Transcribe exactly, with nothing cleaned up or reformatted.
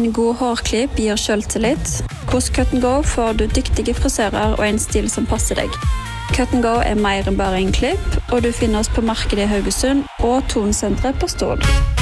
En god hårklipp gir selvtillit. Hos Cut and Go får du dyktige frisører og en stil som passer deg. Cut and Go er mer enn bare en klipp, og du finner oss på markedet i Haugesund og Tonsenteret på Stord.